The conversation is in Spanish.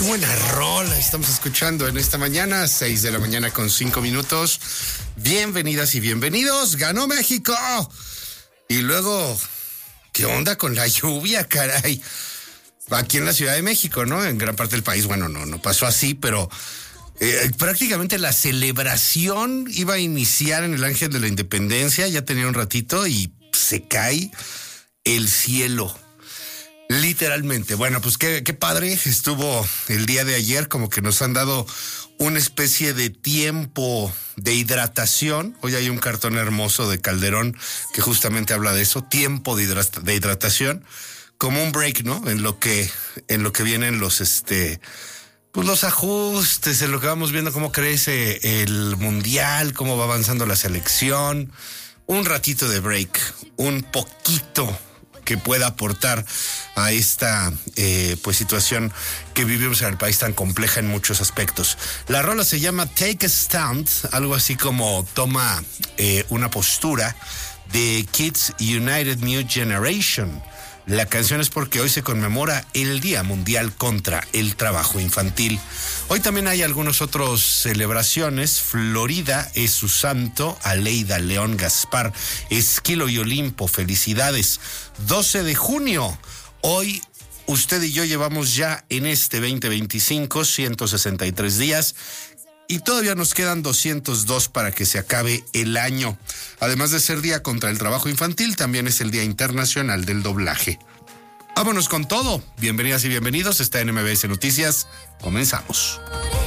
Qué buena rola estamos escuchando en esta mañana, 6 de la mañana con 5 minutos. Bienvenidas y bienvenidos. ¡Ganó México! Y luego, ¿qué onda con la lluvia, caray? Aquí en la Ciudad de México, ¿no? En gran parte del país, bueno, no pasó así, pero prácticamente la celebración iba a iniciar en el Ángel de la Independencia, ya tenía un ratito y se cae el cielo. Literalmente. Bueno, pues qué padre estuvo el día de ayer, como que nos han dado una especie de tiempo de hidratación. Hoy hay un cartón hermoso de Calderón que justamente habla de eso, tiempo de hidratación, como un break, ¿no? En lo que vienen los pues los ajustes, en lo que vamos viendo cómo crece el mundial, cómo va avanzando la selección. Un ratito de break, un poquito que pueda aportar a esta pues situación que vivimos en el país tan compleja en muchos aspectos. La rola se llama Take a Stand, algo así como toma una postura, de Kids United New Generation. La canción es porque hoy se conmemora el Día Mundial contra el Trabajo Infantil. Hoy también hay algunas otras celebraciones. Florida es su santo, Aleida, León, Gaspar, Esquilo y Olimpo. Felicidades. 12 de junio. Hoy usted y yo llevamos ya en este 2025 163 días. Y todavía nos quedan 202 para que se acabe el año. Además de ser Día contra el Trabajo Infantil, también es el Día Internacional del Doblaje. Vámonos con todo. Bienvenidas y bienvenidos. Está en MBS Noticias. Comenzamos.